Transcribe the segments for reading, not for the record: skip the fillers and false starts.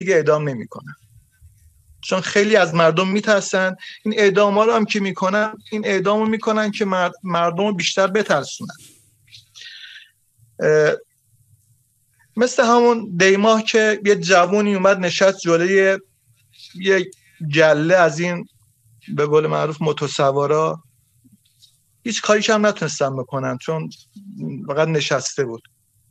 دیگه اعدام نمیکنن، چون خیلی از مردم میترسن. این اعدام ها رو هم که میکنن، این اعدام رو میکنن که مردم رو بیشتر بترسونن. مثل همون دیماه که یه جوونی اومد نشست جلوی یه گله از این به قول معروف موتورسوارا، هیچ کاریش هم نتونستن بکنن چون فقط نشسته بود.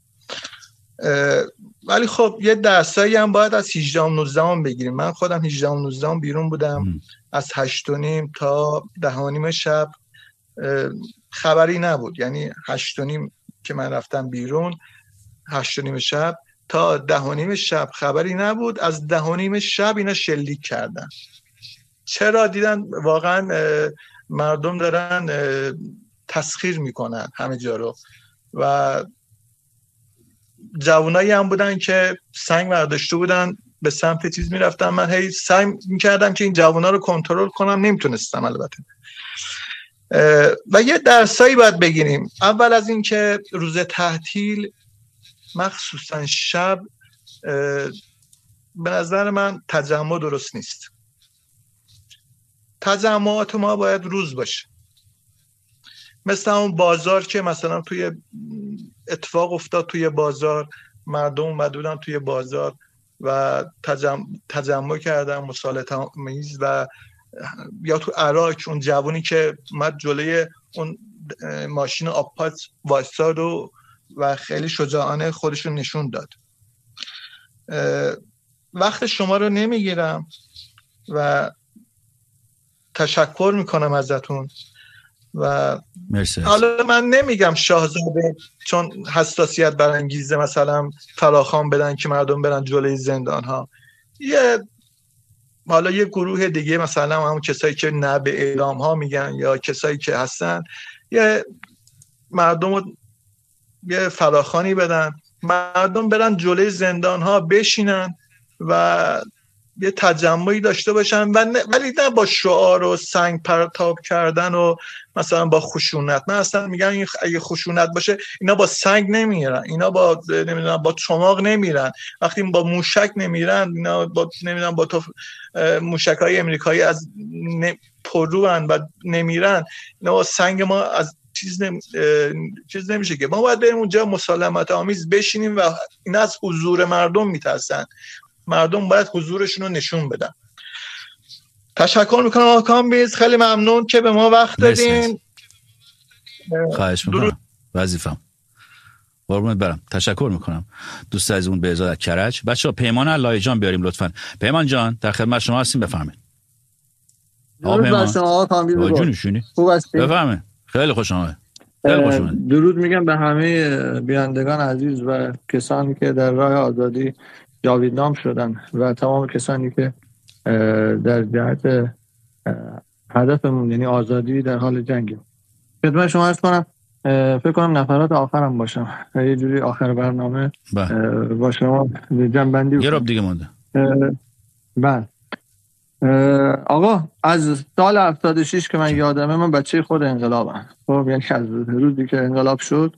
ولی خب یه درسایی هم باید از 18 و 19 بگیریم. من خودم 18 و 19 بیرون بودم، از 8:30 تا 10:30 شب خبری نبود. یعنی 8:30 که من رفتم بیرون، 8:30 شب تا 10:30 شب خبری نبود. از 10:30 شب اینا شلیک کردن. چرا؟ دیدن واقعا مردم دارن تسخیر میکنن همه جا رو و جوانایی هم بودن که سنگ برداشته بودن به سمت چیز میرفتن. من هی سعی میکردم که این جوانا رو کنترل کنم، نمیتونستم البته. و یه درسایی باید بگیریم. اول از این که روز تعطیل مخصوصا شب به نظر من تجمع درست نیست. تجمعات ما باید روز باشه. مثل اون بازار که مثلا توی اتفاق افتاد، توی بازار مردم اومدن توی بازار و تجمع کردن مسالمه‌آمیز. و یا تو عراق اون جوونی که اومد جلوی اون ماشین آبپاس وایساد و خیلی شجاعانه خودشون نشون داد. وقت شما رو نمیگیرم و تشکر میکنم ازتون. و مرسی. حالا من نمیگم شاهزاده چون حساسیت برانگیزه مثلا فراخوان بدن که مردم برن جلوی زندان ها. حالا یه گروه دیگه مثلا همون کسایی که نه به اعدام ها میگن یا کسایی که هستن، یه مردم رو یه فراخوانی بدن، مردم برن جلوی زندان ها بشینن و یه تجمعی داشته باشن ولی نه با شعار و سنگ پرتاب کردن و مثلا با خشونت. من اصلا میگم اگه خشونت باشه اینا با سنگ نمیرن، اینا با نمیدونم با چماق نمیرن، وقتی با موشک نمیرن، اینا با نمیدونم با موشک‌های آمریکایی از پرروان و نمیرن، اینا با سنگ ما از چیز نمیشه که. ما باید بریم اونجا مسالمت آمیز بشینیم و اینا از حضور مردم میترسن. مردم باید حضورشون رو نشون بدن. تشکر میکنم آقا کامبیز، خیلی ممنون که به ما وقت دادین. خواهش میکنم، وظیفم. قربونت برم، تشکر میکنم. دوست عزیزمون بهزاد کرج. بچه‌ها پیمان علایی جان بیاریم لطفاً. پیمان جان در خدمت شما هستیم، بفرمایید. درود بر شما آقا کامبیز. خوب هستید؟ بفرمایید. خیلی خوش آمدید. درود میگم به همه بینندگان عزیز و کسانی که در راه آزادی جاویدنام شدن و تمام کسانی که در جهت هدفمون یعنی آزادی در حال جنگیم. خدمت شما عرض کنم، فکر کنم نفرات آخرم باشم، یه جوری آخر برنامه با شما جنبندی یه رب دیگه مونده. بله آقا، از سال 76 که من یادمه، من بچه خود انقلابم. خب یعنی از روزی که انقلاب شد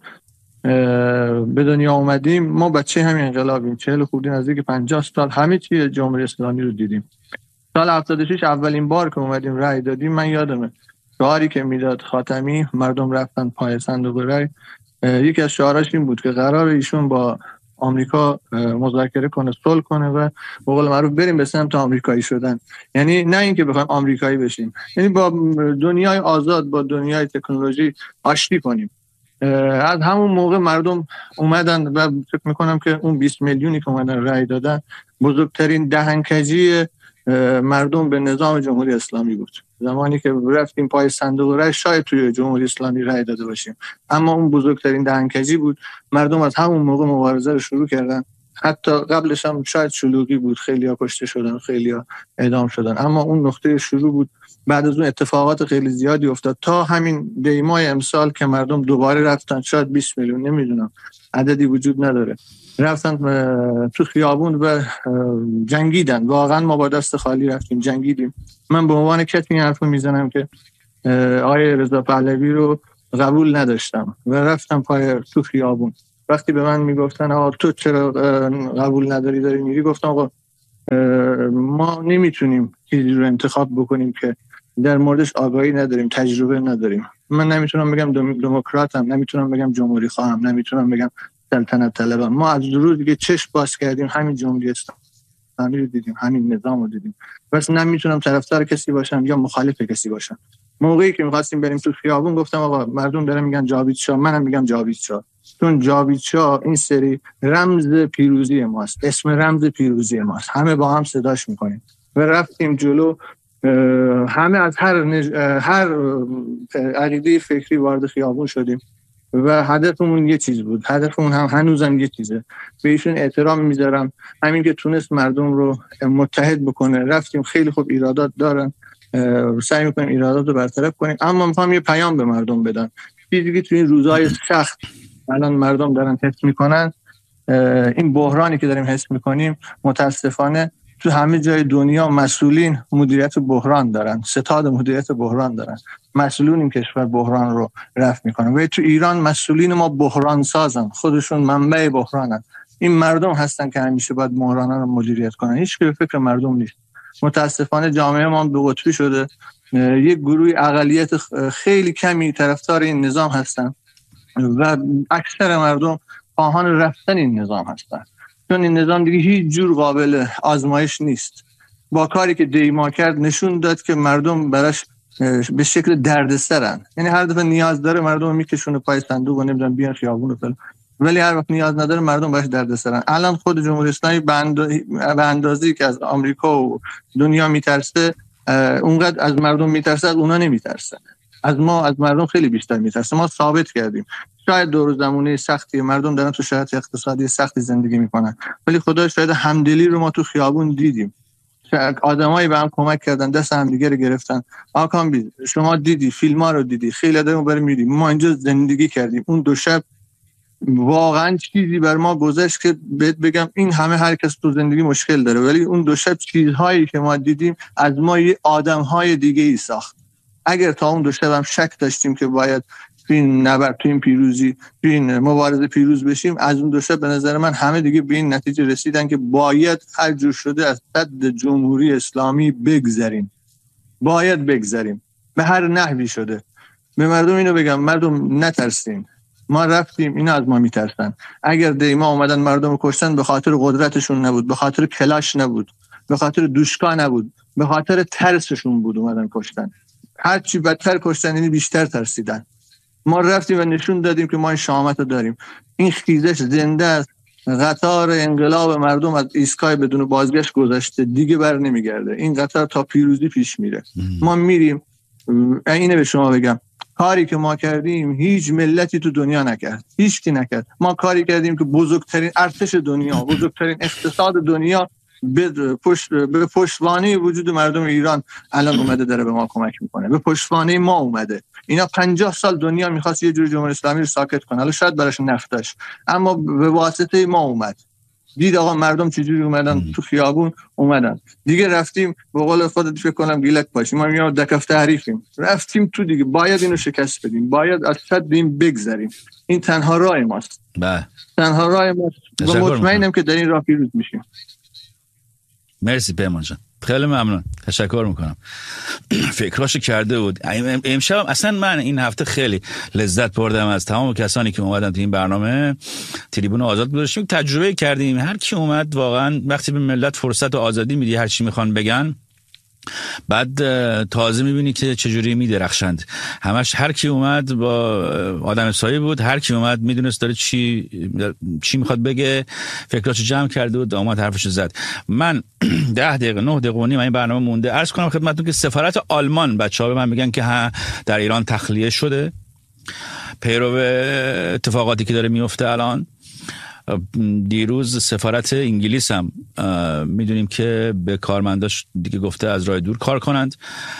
به دنیا اومدیم، ما بچه همین انقلابیم. 40 خورده نزدیک 50 سال همه چی جمهوری اسلامی رو دیدیم. سال 76 اولین بار که اومدیم رأی دادیم، من یادمه شعاری که میداد خاتمی، مردم رفتن پای صندوق رأی، یکی از شعاراش این بود که قرار ایشون با آمریکا مذاکره کنه، صلح کنه و به قول معروف بریم به سمت آمریکایی شدن. یعنی نه اینکه بخوایم آمریکایی بشیم، یعنی با دنیای آزاد، با دنیای تکنولوژی آشتی کنیم. از همون موقع مردم اومدن و فکر میکنم که اون 20 میلیونی که اومدن رأی دادن بزرگترین دهنکجی مردم به نظام جمهوری اسلامی بود. زمانی که رفتیم پای صندوق رأی شاید توی جمهوری اسلامی رأی داده باشیم، اما اون بزرگترین دهنکجی بود. مردم از همون موقع مبارزه رو شروع کردن. حتی قبلش هم شاید شلوغی بود، خیلیا کشته شدن، خیلیا اعدام شدن، اما اون نقطه شروع بود. بعد از اون اتفاقات خیلی زیادی افتاد تا همین دیمای امسال که مردم دوباره رفتن، شاید 20 میلیون، نمیدونم، عددی وجود نداره، رفتن تو خیابون و جنگیدن. واقعا ما با دست خالی رفتیم، جنگیدیم. من به عنوان کسی این حرفو میزنم که آقای رضا پهلوی رو قبول نداشتم و رفتم تو خیابون. وقتی به من میگفتن آقا تو چرا قبول نداری داری میری، گفتم آقا ما نمیتونیم چیزی رو انتخاب بکنیم که در موردش آگاهی نداریم، تجربه نداریم. من نمیتونم بگم دموکراتم، نمیتونم بگم جمهوری خواهم، نمیتونم بگم سلطنت طلبم. ما از روزی که چشم باز کردیم همین جمهوری اسلامی رو دیدیم، همین نظام رو دیدیم. بس نمیتونم طرفدار کسی باشم یا مخالف کسی باشم. موقعی که می‌خواستیم بریم تو خیابون گفتم آقا مردم دارن میگن جاوید شاه، منم میگم جاوید شاه، چون جاوید شاه این سری رمز پیروزی ماست، اسم رمز پیروزی ماست، همه با هم صداش میکنیم و رفتیم جلو. همه از هر عقیده فکری وارد خیابون شدیم و هدفمون یه چیز بود، هدفمون هم هنوزم یه چیزه. به ایشون احترام میذارم، همین که تونست مردم رو متحد بکنه. رفتیم، خیلی خوب ایرادات دارن، سعی میکنیم ایرادات رو برطرف کنیم، اما میخوام یه پیام به مردم بدم. چیزی که توی این روزهای سخت الان مردم دارن حس میکنن، این بحرانی که داریم حس میکنیم، متاسفانه تو همه جای دنیا مسئولین مدیریت بحران دارن، ستاد مدیریت بحران دارن، مسئولین این کشور بحران رو رفع میکنن. و تو ایران مسئولین ما بحران سازن، خودشون منبع بحرانن. این مردم هستن که همیشه باید بحران‌ها رو مدیریت کنن، هیچ که به فکر مردم نیست. متاسفانه جامعه ما دو قطبی شده، یک گروه اقلیت خیلی کمی طرفدار این نظام هستن و اکثر مردم خواهان رفتن این نظام هستن، چون این نظام دیگه هیچ جور قابل آزمایش نیست. با کاری که دیما کرد نشون داد که مردم براش به شکل دردسرن، یعنی هر دفعه نیاز داره مردم میکشونه پای صندوق و نمیدونم بیان خیابون و فلان، ولی هر وقت نیاز نداره مردم براش دردسرن. الان خود جمهوری اسلامی به اندازه‌ای که از آمریکا و دنیا میترسه، اونقدر از مردم میترسه، از اونا نمیترسه. از ما، از مردم خیلی بیشتر میترسه. ما ثابت کردیم شاید دور زمونه سختی مردم دارن تو شرایط اقتصادی سختی زندگی میکنن، ولی خدا شاید همدلی رو ما تو خیابون دیدیم. آدمایی به هم کمک کردن، دست هم دیگه رو گرفتن. آقا شما دیدی، فیلم‌ها رو دیدی، خیلی آدمو بریم می‌دیم. ما اینجا زندگی کردیم. اون دو شب واقعا چیزی بر ما گذشت که بهت بگم این همه هر کس تو زندگی مشکل داره، ولی اون دو شب چیزهایی که ما دیدیم از ما یه آدم‌های دیگه‌ای ساخت. اگر تا اون دو شب هم شک داشتیم که باید تو این نبرد، تو این پیروزی، تو این مبارزه پیروز بشیم، از اون دو شب به نظر من همه دیگه به این نتیجه رسیدن که باید هر جور شده از صد جمهوری اسلامی بگذریم. باید بگذریم به هر نحوی شده. به مردم اینو بگم، مردم نترسین. ما رفتیم، اینا از ما میترسن. اگر دیما اومدن مردم رو کشتن، به خاطر قدرتشون نبود، به خاطر کلاش نبود، به خاطر دوشکا نبود، به خاطر ترسشون بود اومدن کشتن. هرچی بدتر کشتن یعنی بیشتر ترسیدن. ما رفتیم و نشون دادیم که ما این شامت رو داریم. این خیزش زنده است. قطار انقلاب مردم از ایستگاه بدون بازگشت گذشته، دیگه بر نمیگرده. این قطار تا پیروزی پیش میره. ما میریم. اینه به شما بگم، کاری که ما کردیم هیچ ملتی تو دنیا نکرد، هیچ کی نکرد. ما کاری کردیم که بزرگترین ارتش دنیا، بزرگترین اقتصاد دنیا به پشتوانه وجود مردم ایران الان اومده داره به ما کمک میکنه، به پشتوانه ما اومده. اینا 50 سال دنیا میخواست یه جور جمهوری اسلامی رو ساکت کنه، حالا شاید براش نفتش، اما به واسطه ما اومد. دید آقا مردم چجوری اومدن تو خیابون، اومدن دیگه. رفتیم به قول خودت فکر کنم گیلک باشیم، ما میام دکف تحریفیم، رفتیم تو دیگه. باید اینو شکست بدیم، باید از صد این بگذریم. این تنها راه ماست، تنها راه ماست و مطمئنم که در این راه پیروز میشیم. مرسی پیمان جان، خیلی ممنون، تشکر میکنم. فکراشو کرده بود امشب. اصلا من این هفته خیلی لذت بردم از تمام کسانی که اومدن تو این برنامه تریبون آزاد گذاشتیم، تجربه کردیم. هر کی اومد واقعا وقتی به ملت فرصت و آزادی میدی هر چی میخوان بگن، بعد تازه میبینی که چجوری میدرخشند. همش هر کی اومد با آدم سایه بود، هر کی اومد میدونست داره چی میخواد بگه، فکراشو جمع کرده بود، اومد حرفشو زد. من 10 دقیقه 9 دقیقه و نیم این برنامه مونده. عرض کنم خدمتتون که سفارت آلمان، بچه‌ها به من میگن که در ایران تخلیه شده پیرو اتفاقاتی که داره میفته الان. دیروز سفارت انگلیس هم میدونیم که به کارمنداش دیگه گفته از راه دور کار کنند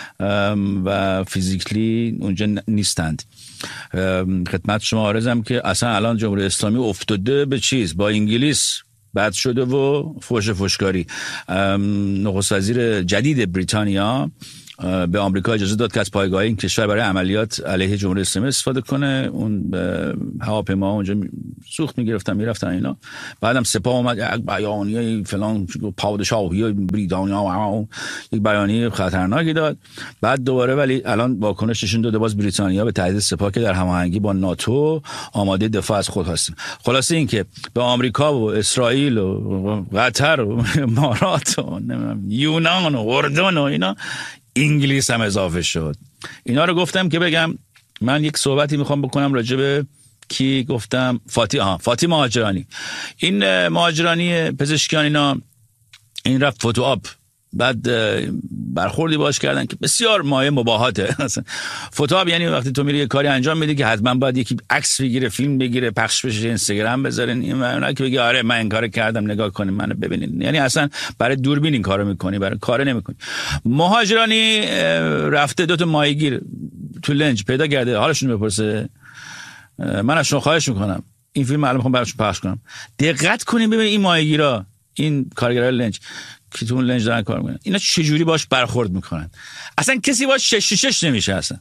و فیزیکلی اونجا نیستند. خدمت شما عرضم که اصلا الان جمهوری اسلامی افتاده به چیز، با انگلیس بد شده و فوشکاری. نخست وزیر جدید بریتانیا به آمریکا اجازه داد که از پایگاه این کشور برای عملیات علیه جمهوری اسلامی استفاده کنه. اون هواپیما اونجا سوخت میگرفتن میرفتن اینا. بعدم سپاه اومد یک بیانیه فلان پادشاهی بریتانیا یک بیانیه خطرناکی داد. بعد دوباره ولی الان واکنش نشون داده باز بریتانیا به تهدید سپاه که در هماهنگی با ناتو آماده دفاع از خود هستیم. خلاصه این که به آمریکا و اسرائیل و قطر و امارات و یونان و اردن و اینا انگلیس هم اضافه شد. اینا رو گفتم که بگم من یک صحبتی میخوام بکنم راجع به کی گفتم فاتی مهاجرانی. این مهاجرانی پزشکیان اینا این رفت فتوآپ، بعد برخوردی باش کردن که بسیار مایه مباهاته. فتوآپ یعنی وقتی تو میری یه کاری انجام میدی که حتما باید یکی عکس بگیره، فیلم بگیره، پخش بشه، اینستاگرام بذارین، این اون که بگی آره من این کارو کردم نگاه کنین منو ببینین. یعنی اصلا برای دوربین این کارو میکنی، برای کار نمیکنی. مهاجرانی رفته دو تا ماهیگیر تو لنج پیدا کرده، حالشون بپرسه. من از شما خواهش میکنم این فیلم الان میخوام براتون پخش کنم، دقت کنین ببینید این ماهیگیرا، این کارگرای لنج که تو اون لنج دارن کار میکنن اینا چجوری باش برخورد میکنن. اصلا کسی باش 6 نمیشه. اصلا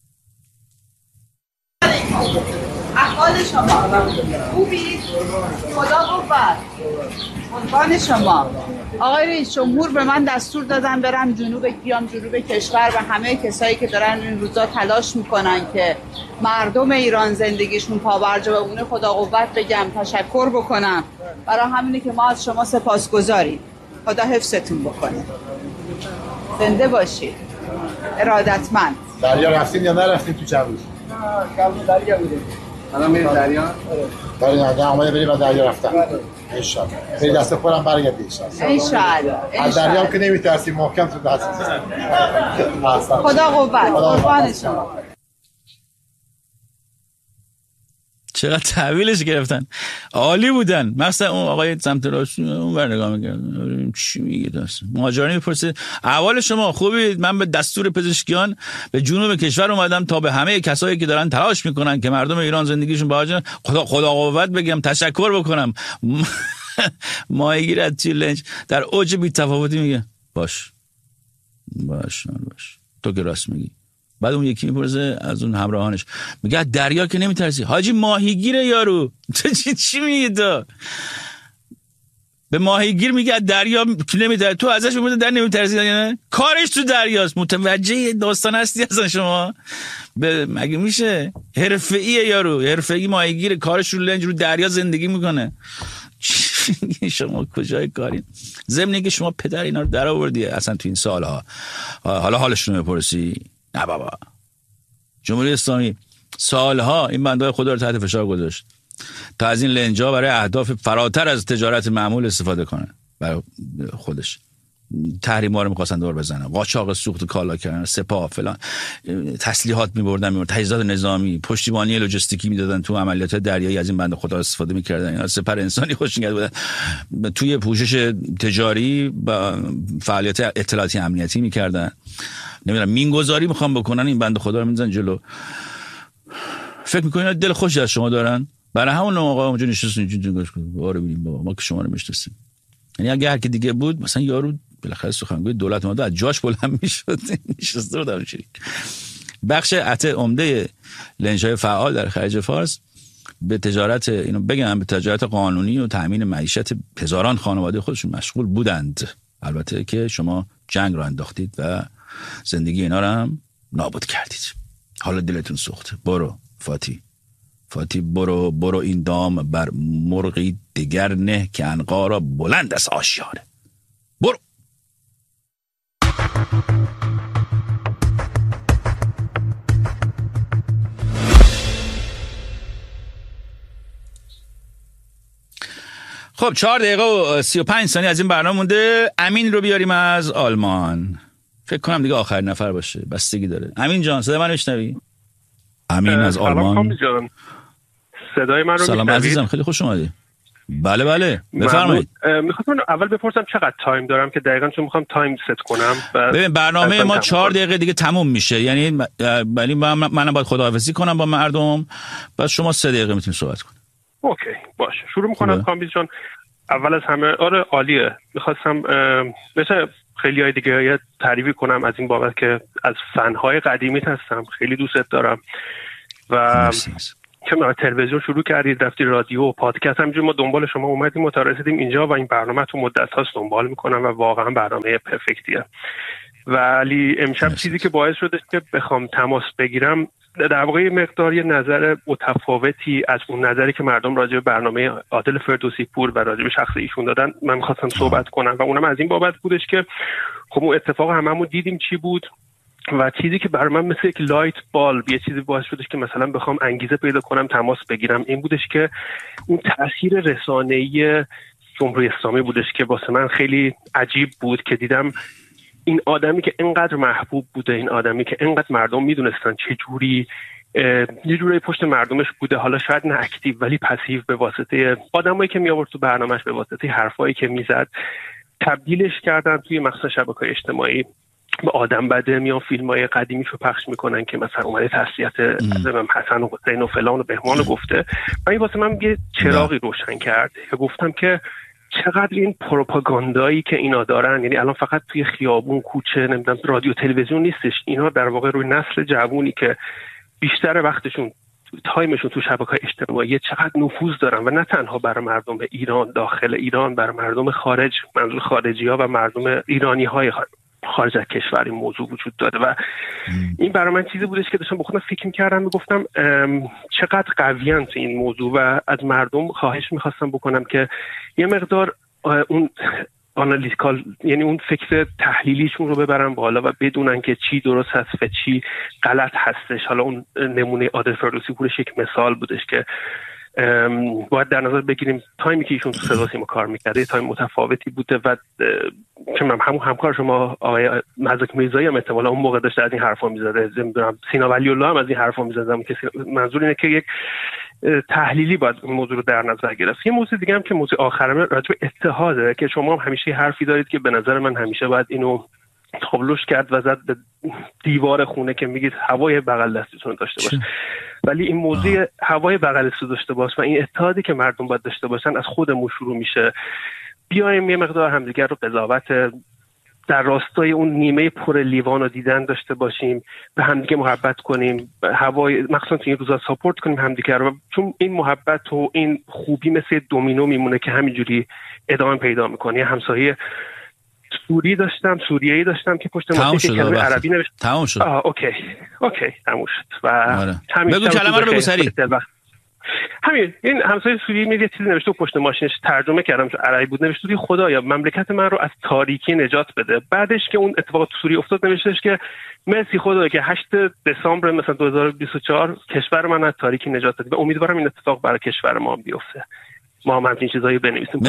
احوال شما خوبید؟ خدا قوت. عنوان شما آقای رئیس جمهور به من دستور دادن برم جنوب کشور و همه کسایی که دارن این روزا تلاش میکنن که مردم ایران زندگیشون پابرجا بمونه خدا قوت بگم، تشکر بکنم. برای همینه که ما از شما سپاسگزاریم. خدا حفظتون بکنه. زنده باشید. ارادتمند. دریا رفتین یا نرفتین تو چند روز؟ کم دریا بودیم. الان میریم دریا؟ دریا آماده بریم و دریا رفتن. انشالله. خیلی دست پرم برگردید انشالله. از دریا که نمیترسیم، محکم تو دست. خدا قوت. قربان شما. چقدر تحویلش گرفتن، عالی بودن. مثلا اون آقای سمت راست اون ور نگاه می‌کرد چی میگه داست. مهاجرانی میپرسه احوال شما خوبید؟ من به دستور پزشکیان به جنوب کشور اومدم تا به همه کسایی که دارن تلاش میکنن که مردم ایران زندگیشون باشه خدا قوت بگم، تشکر بکنم. ماهیگیر از لنج در اوج بی‌تفاوتی میگه باش تو که راست میگی. بعد اون یکی میپرسه از اون همراهانش میگه دریا که نمیترسی؟ حاجی ماهیگیره یارو. چی میگی تو؟ به ماهیگیر میگه دریا که نمیترسی، تو ازش میپرسه در نمیترسی؟ یعنی کارش تو دریاست. متوجه داستان هستی اصلا شما؟ مگه میشه؟ حرفه‌ایه یارو، حرفه‌ای ماهیگیر، کارش رو لنج رو دریا زندگی میکنه. شما کجای کارین؟ ضمن که شما پدر اینا رو در آوردی اصلا تو این سالها، حالا حالشون رو بپرسی؟ نه بابا. جمهوری اسلامی سالها این بندهای خدا رو تحت فشار گذاشت تا از این لنجا برای اهداف فراتر از تجارت معمول استفاده کنه برای خودش. تحریما رو می‌خواستن دور بزنن، قاچاق سوخت کالا کردن، سپاه فلان، تسلیحات می‌بردن، تجهیزات نظامی، پشتیبانی لوجستیکی میدادن تو عملیات دریایی، از این بنده خدا استفاده می‌کردن. اینا سپر انسانی خوش می‌گردن بودن، توی پوشش تجاری با فعالیت اطلاعاتی امنیتی می‌کردن. نمیدونم مینگذاری میخوام بکنن، این بنده خدا رو میزنن جلو. فکر میکنین دل خوشی از شما دارن؟ برای همون آقا اونجا نشستن اینجوری نگاش کن، آره ببین بابا ما که شما رو میشناسیم. یعنی اگه هر کی دیگه بود مثلا یارو بالاخره سخنگوی دولت اومد از جاش بلند میشد نشسته بود اونجوری. بخش عطا عمده لنج‌های فعال در خلیج فارس به تجارت، اینو بگم، به تجارت قانونی و تامین معیشت هزاران خانواده خودشون مشغول بودند. البته که شما جنگ رو انداختید و زندگی اینا رو هم نابود کردید. حالا دلتون سوخته. برو فاتی برو این دام بر مرغی دیگر نه که عنقا را بلند از آشیانه. برو. خب 4 دقیقه و 35 ثانیه از این برنامه مونده. امین رو بیاریم از آلمان. فکر کنم دیگه آخرین نفر باشه، بستگی داره. امین جان صدای من میشنوی؟ امین از آلمان. سلام جان، صدای من رو میشنوید؟ سلام عزیزم، خیلی خوش اومدی. بله بفرمایید. میخواستم اول بپرسم چقدر تایم دارم که دقیقاً چون میخوام تایم ست کنم. ببین برنامه ما 4 دقیقه دیگه تموم میشه، یعنی منم باید خداحافظی کنم با مردم، بعد شما 3 دقیقه میتونید صحبت کنید. اوکی باشه، شروع میکنم. کامبیز جان اول از همه آره عالیه. میخواستم مثل خیلی های دیگه یه تعریفی کنم از این بابت که از فنهای قدیمیت هستم، خیلی دوستت دارم و که تلویزیون شروع کردید، رفتی رادیو و پادکست، همینجور ما دنبال شما اومدیم و تا رسیدیم اینجا و این برنامه تو مدت هاست دنبال میکنم و واقعا برنامه پرفکتیه. ولی امشب چیزی که باعث شده که بخوام تماس بگیرم در واقع مقدار یه نظر متفاوتی از اون نظری که مردم راجع به برنامه عادل فردوسی پور و راجع به شخص ایشون دادن من می‌خواستم صحبت کنم و اونم از این بابت بودش که خب اون اتفاق هممون دیدیم چی بود و چیزی که برای من مثل یک لایت بالب یه چیزی باعث شدش که مثلا بخوام انگیزه پیدا کنم تماس بگیرم این بودش که اون تأثیر رسانه‌ای جمهوری اسلامی بودش که واسه من خیلی عجیب بود که دیدم این آدمی که اینقدر محبوب بوده، این آدمی که اینقدر مردم میدونستن چه جوری یه جوری پشت مردمش بوده، حالا شاید نه اکتیو ولی پسیو، به واسطه آدمایی که می آورد تو برنامه‌اش، به واسطه حرفایی که میزد تبدیلش کردن توی مخصوصا شبکه‌های اجتماعی به آدم بده. میان فیلم‌های قدیمیشو پخش میکنن که مثلا اومده تسلیت امام حسن و حسین و فلان و بهمان رو گفته و این واسه من یه چراغی روشن کرد که گفتم که چقدر این پروپاگاندایی که اینا دارن، یعنی الان فقط توی خیابون، کوچه، نمیدونم رادیو تلویزیون نیستش، اینا در واقع روی نسل جوونی که بیشتر وقتشون تایمشون تو شبکه‌های اجتماعی چقدر نفوذ دارن و نه تنها برای مردم ایران، داخل ایران، برای مردم خارج، منظور خارجی‌ها و مردم ایرانی‌های خارج از کشور این موضوع وجود داره و این برای من چیزی بودش که داشتم با خودم فکر می‌کردم، میگفتم چقدر قویان تو این موضوع و از مردم خواهش می‌خواستم بکنم که یه مقدار اون آنالیتیکال، یعنی اون فکر تحلیلیشون رو ببرن بالا و بدونن که چی درست هست و چی غلط هستش. حالا اون نمونه عادل فردوسی پورش یک مثال بودش که باید در نظر بگیریم تایمی که ایشون تو صدا سیما کار میکرده تایم متفاوتی بوده و همون همکار شما آقای مزک میرزایی هم احتمالا اون موقع داشته از این حرفا میزده، نمیدونم سینا ولی الله هم از این حرفا میزدم که منظور اینه که یک تحلیلی باید این موضوع رو در نظر گرفت. یه موضوع دیگه هم که موضوع آخرمه راجع به اتحاده که شما هم همیشه حرفی دارید که به نظر من همیشه باید اینو خبلوش کرد و زد به دیوار خونه که میگید هوای بغل دستتون داشته باش، ولی این موضوع هوای بغل دست داشته باش و این اتحادی که مردم باید داشته باشن از خودمون شروع میشه. بیایم یه مقدار همدیگر رو قضاوت در راستای اون نیمه پر لیوان رو دیدن داشته باشیم، به همدیگه محبت کنیم، هوای مخصوصا این روزا ساپورت کنیم همدیگه رو، چون این محبت و این خوبی مثل دومینو میمونه که همینجوری ادامه پیدا میکنه. همسایه سوریه‌ای داشتم که پشت ماسه کلمه عربی نوشت. تمام شد. اوکی تمام شد و همین بگو کلمه رو بگو سریع. همین این همسایه سوریه میگه چیزی نوشته پشت ماشینش، ترجمه کردم چون عربی بود، نوشته خدایا مملکت من رو از تاریکی نجات بده. بعدش که اون اتفاق تو سوریه افتاد نوشتهش که مرسی خدایا که 8 دسامبر مثلا 2024 کشور من از تاریکی نجات دادی و امیدوارم این اتفاق برای کشور ما بیفته. ما هم همین چیزایی بنویسیم.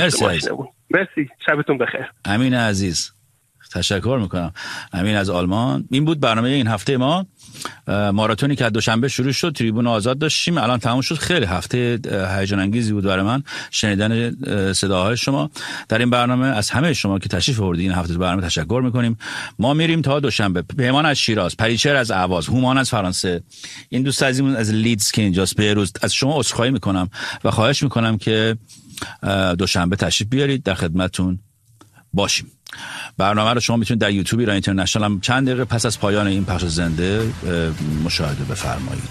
مرسی شبتون بخیر. امین عزیز تشکر میکنم. امین از آلمان. این بود برنامه این هفته ما، ماراتونی که از دوشنبه شروع شد، تریبون آزاد داشتیم، الان تموم شد. خیلی هفته هیجان انگیزی بود برای من شنیدن صداهای شما در این برنامه. از همه شما که تشریف آوردید این هفته برنامه تشکر میکنیم. ما میریم تا دوشنبه. پیمان از شیراز، پریچر از اهواز، هومان از فرانسه، این دوست عزیزمون از لیدز که اینجاست بیروز، از شما عذرخواهی میکنم و خواهش میکنم که دوشنبه تشریف بیارید، در خدمتتون باشیم. برنامه رو شما میتونید در یوتیوب ایران اینترنشنال هم چند دقیقه پس از پایان این پخش زنده مشاهده بفرمایید.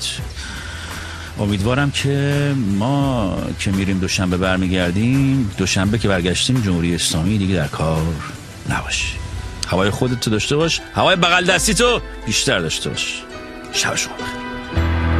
امیدوارم که ما که میریم دوشنبه برمیگردیم، دوشنبه که برگشتیم جمهوری اسلامی دیگه در کار نباشه. هوای خودت تو داشته باش، هوای بغل دستی تو بیشتر داشته باش. شب شما بخیر.